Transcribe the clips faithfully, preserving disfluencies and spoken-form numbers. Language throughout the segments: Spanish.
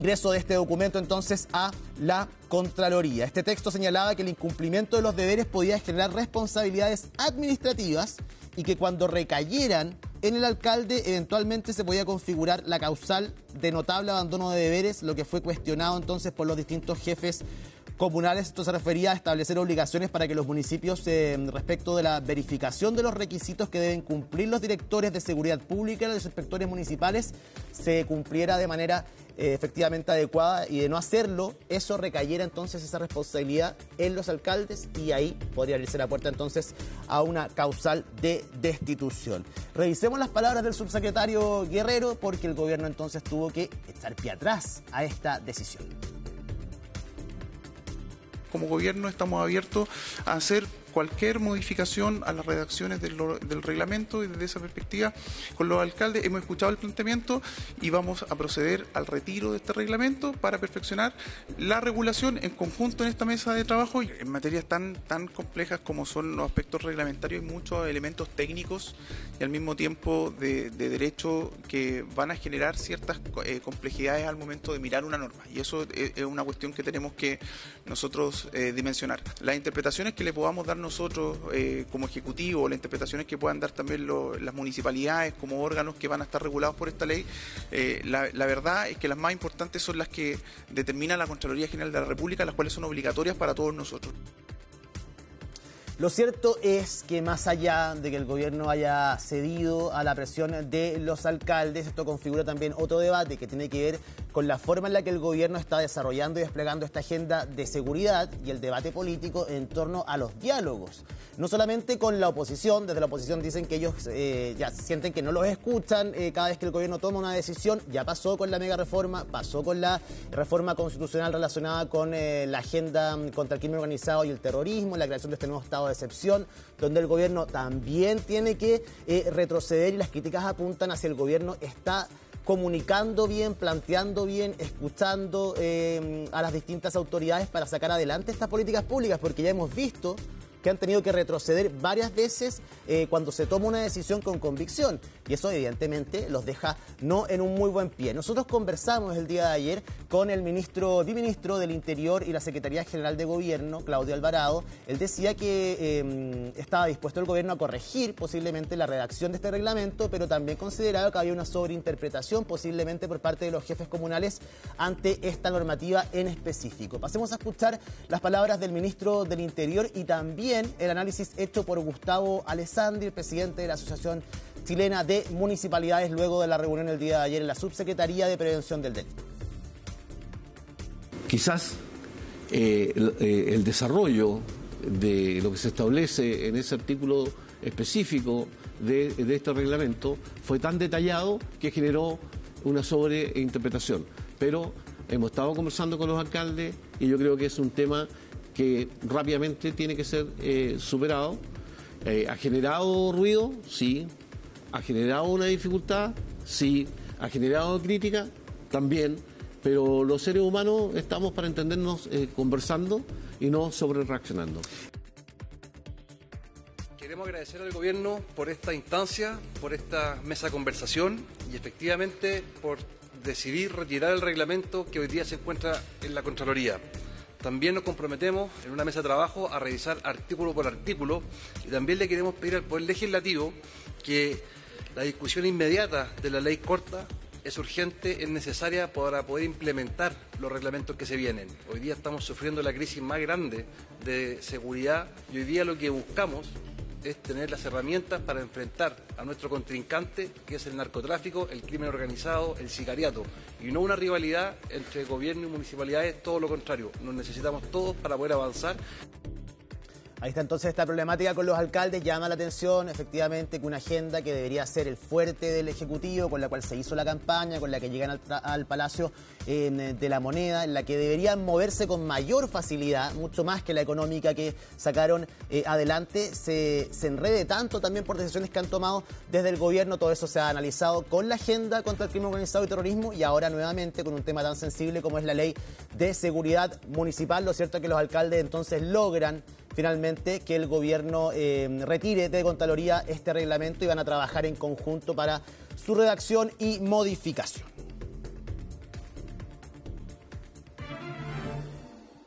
ingreso de este documento entonces a la Contraloría. Este texto señalaba que el incumplimiento de los deberes podía generar responsabilidades administrativas y que cuando recayeran en el alcalde eventualmente se podía configurar la causal de notable abandono de deberes, lo que fue cuestionado entonces por los distintos jefes comunales. Esto se refería a establecer obligaciones para que los municipios eh, respecto de la verificación de los requisitos que deben cumplir los directores de seguridad pública y los inspectores municipales se cumpliera de manera eh, efectivamente adecuada, y de no hacerlo, eso recayera entonces esa responsabilidad en los alcaldes y ahí podría abrirse la puerta entonces a una causal de destitución. Revisemos las palabras del subsecretario Guerrero, porque el gobierno entonces tuvo que echar pie atrás a esta decisión. Como gobierno estamos abiertos a hacer cualquier modificación a las redacciones del, del reglamento, y desde esa perspectiva con los alcaldes hemos escuchado el planteamiento y vamos a proceder al retiro de este reglamento para perfeccionar la regulación en conjunto en esta mesa de trabajo. En materias tan, tan complejas como son los aspectos reglamentarios, hay muchos elementos técnicos y al mismo tiempo de, de derecho que van a generar ciertas eh, complejidades al momento de mirar una norma, y eso es, es una cuestión que tenemos que nosotros eh, dimensionar. Las interpretaciones que le podamos dar nosotros eh, como ejecutivo, las interpretaciones que puedan dar también lo, las municipalidades como órganos que van a estar regulados por esta ley, eh, la, la verdad es que las más importantes son las que determina la Contraloría General de la República, las cuales son obligatorias para todos nosotros. Lo cierto es que más allá de que el gobierno haya cedido a la presión de los alcaldes, esto configura también otro debate que tiene que ver con la forma en la que el gobierno está desarrollando y desplegando esta agenda de seguridad y el debate político en torno a los diálogos. No solamente con la oposición, desde la oposición dicen que ellos eh, ya sienten que no los escuchan eh, cada vez que el gobierno toma una decisión. Ya pasó con la mega reforma, pasó con la reforma constitucional relacionada con eh, la agenda contra el crimen organizado y el terrorismo, la creación de este nuevo estado de excepción, donde el gobierno también tiene que eh, retroceder, y las críticas apuntan hacia el gobierno está comunicando bien, planteando bien, escuchando eh, a las distintas autoridades para sacar adelante estas políticas públicas, porque ya hemos visto que han tenido que retroceder varias veces eh, cuando se toma una decisión con convicción, y eso evidentemente los deja no en un muy buen pie. Nosotros conversamos el día de ayer con el ministro, biministro del Interior y la Secretaría General de Gobierno, Claudio Alvarado. Él decía que eh, estaba dispuesto el gobierno a corregir posiblemente la redacción de este reglamento, pero también consideraba que había una sobreinterpretación posiblemente por parte de los jefes comunales ante esta normativa en específico. Pasemos a escuchar las palabras del ministro del Interior y también el análisis hecho por Gustavo Alessandri, el presidente de la Asociación Chilena de Municipalidades, luego de la reunión el día de ayer en la Subsecretaría de Prevención del Delito. Quizás eh, el, eh, el desarrollo de lo que se establece en ese artículo específico de, de este reglamento fue tan detallado que generó una sobreinterpretación. Pero hemos estado conversando con los alcaldes y yo creo que es un tema que rápidamente tiene que ser eh, superado. Eh, ¿Ha generado ruido? Sí. ¿Ha generado una dificultad? Sí. ¿Ha generado crítica? También. Pero los seres humanos estamos para entendernos eh, conversando y no sobre reaccionando. Queremos agradecer al gobierno por esta instancia, por esta mesa de conversación y efectivamente por decidir retirar el reglamento que hoy día se encuentra en la Contraloría. También nos comprometemos en una mesa de trabajo a revisar artículo por artículo, y también le queremos pedir al Poder Legislativo que la discusión inmediata de la ley corta es urgente, es necesaria para poder implementar los reglamentos que se vienen. Hoy día estamos sufriendo la crisis más grande de seguridad y hoy día lo que buscamos es tener las herramientas para enfrentar a nuestro contrincante, que es el narcotráfico, el crimen organizado, el sicariato, y no una rivalidad entre gobierno y municipalidades, todo lo contrario, nos necesitamos todos para poder avanzar. Ahí está entonces esta problemática con los alcaldes. Llama la atención efectivamente que una agenda que debería ser el fuerte del Ejecutivo, con la cual se hizo la campaña, con la que llegan al, al Palacio eh, de la Moneda, en la que deberían moverse con mayor facilidad, mucho más que la económica que sacaron eh, adelante, se, se enrede tanto también por decisiones que han tomado desde el gobierno. Todo eso se ha analizado con la agenda contra el crimen organizado y terrorismo, y ahora nuevamente con un tema tan sensible como es la ley de seguridad municipal. Lo cierto es que los alcaldes entonces logran finalmente que el gobierno eh, retire de Contraloría este reglamento y van a trabajar en conjunto para su redacción y modificación.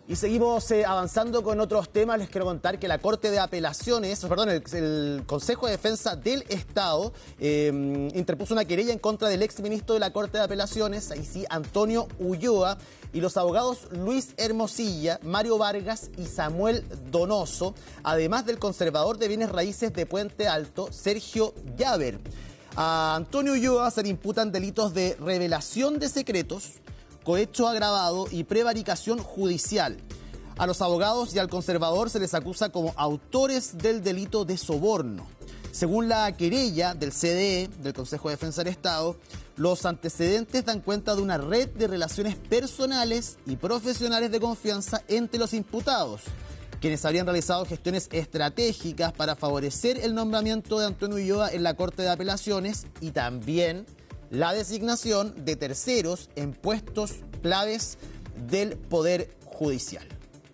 Y seguimos eh, avanzando con otros temas. Les quiero contar que la Corte de Apelaciones, perdón, el, el Consejo de Defensa del Estado eh, interpuso una querella en contra del exministro de la Corte de Apelaciones, ahí sí, Antonio Ulloa, y los abogados Luis Hermosilla, Mario Vargas y Samuel Donoso, además del conservador de bienes raíces de Puente Alto, Sergio Llaver. A Antonio Ulloa se le imputan delitos de revelación de secretos, cohecho agravado y prevaricación judicial. A los abogados y al conservador se les acusa como autores del delito de soborno. Según la querella del C D E, del Consejo de Defensa del Estado, los antecedentes dan cuenta de una red de relaciones personales y profesionales de confianza entre los imputados, quienes habrían realizado gestiones estratégicas para favorecer el nombramiento de Antonio Ulloa en la Corte de Apelaciones y también la designación de terceros en puestos claves del Poder Judicial.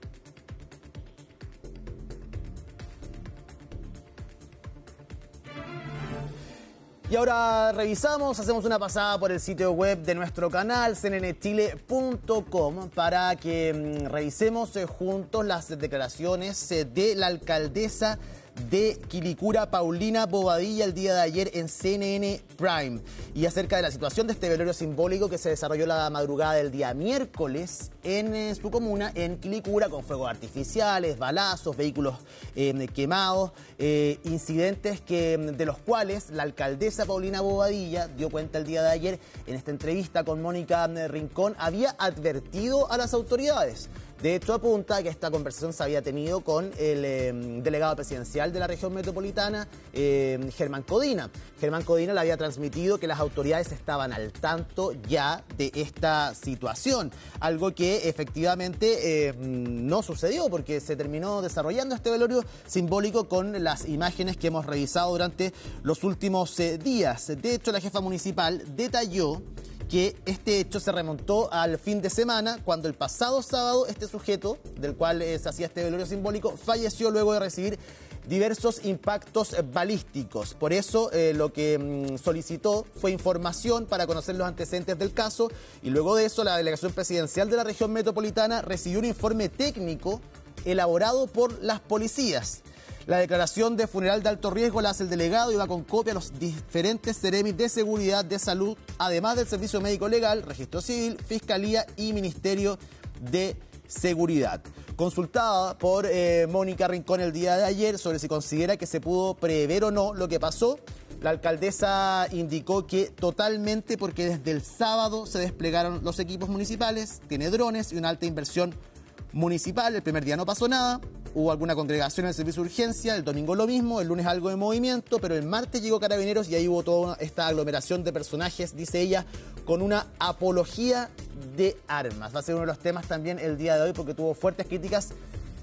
Y ahora revisamos, hacemos una pasada por el sitio web de nuestro canal, c n n chile punto com, para que mmm, revisemos eh, juntos las declaraciones eh, de la alcaldesa de Quilicura, Paulina Bobadilla, el día de ayer en C N N Prime, y acerca de la situación de este velorio simbólico que se desarrolló la madrugada del día miércoles en eh, su comuna, en Quilicura, con fuegos artificiales, balazos, vehículos eh, quemados, eh, incidentes que, de los cuales la alcaldesa Paulina Bobadilla dio cuenta el día de ayer en esta entrevista con Mónica Rincón, había advertido a las autoridades. De hecho, apunta que esta conversación se había tenido con el eh, delegado presidencial de la región metropolitana, eh, Germán Codina. Germán Codina le había transmitido que las autoridades estaban al tanto ya de esta situación, algo que efectivamente eh, no sucedió porque se terminó desarrollando este velorio simbólico con las imágenes que hemos revisado durante los últimos eh, días. De hecho, la jefa municipal detalló que este hecho se remontó al fin de semana, cuando el pasado sábado este sujeto, del cual eh, se hacía este velorio simbólico, falleció luego de recibir diversos impactos balísticos. Por eso eh, lo que mm, solicitó fue información para conocer los antecedentes del caso, y luego de eso la delegación presidencial de la región metropolitana recibió un informe técnico elaborado por las policías. La declaración de funeral de alto riesgo la hace el delegado y va con copia a los diferentes seremis de seguridad, de salud, además del Servicio Médico Legal, Registro Civil, Fiscalía y Ministerio de Seguridad. Consultada por eh, Mónica Rincón el día de ayer sobre si considera que se pudo prever o no lo que pasó, la alcaldesa indicó que totalmente, porque desde el sábado se desplegaron los equipos municipales, tiene drones y una alta inversión municipal. El primer día no pasó nada, hubo alguna congregación en el servicio de urgencia, el domingo lo mismo, el lunes algo de movimiento, pero el martes llegó Carabineros y ahí hubo toda esta aglomeración de personajes, dice ella, con una apología de armas. Va a ser uno de los temas también el día de hoy porque tuvo fuertes críticas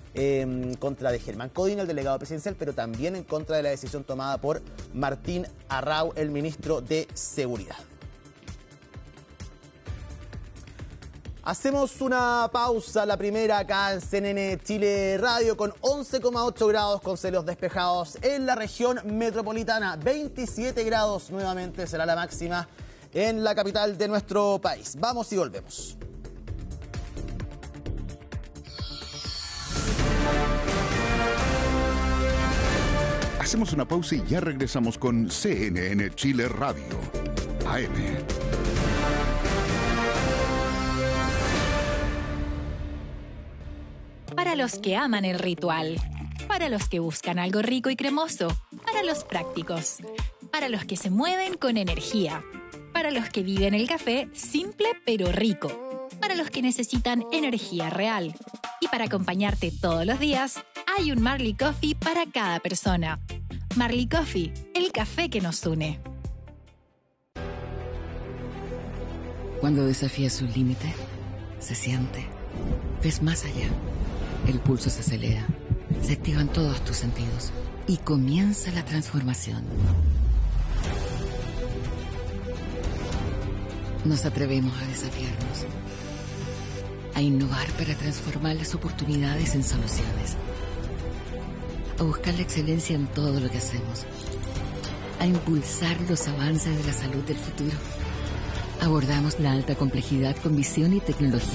eh, contra de Germán Codina, el delegado presidencial, pero también en contra de la decisión tomada por Martín Arrau, el ministro de Seguridad. Hacemos una pausa, la primera acá en C N N Chile Radio, con once coma ocho grados con cielos despejados en la región metropolitana. veintisiete grados nuevamente será la máxima en la capital de nuestro país. Vamos y volvemos. Hacemos una pausa y ya regresamos con C N N Chile Radio A M. Para los que aman el ritual, para los que buscan algo rico y cremoso, para los prácticos, para los que se mueven con energía, para los que viven el café simple pero rico, para los que necesitan energía real. Y para acompañarte todos los días, hay un Marley Coffee para cada persona. Marley Coffee, el café que nos une. Cuando desafías un límite, se siente. Ves más allá. El pulso se acelera, se activan todos tus sentidos y comienza la transformación. Nos atrevemos a desafiarnos, a innovar para transformar las oportunidades en soluciones, a buscar la excelencia en todo lo que hacemos, a impulsar los avances de la salud del futuro. Abordamos la alta complejidad con visión y tecnología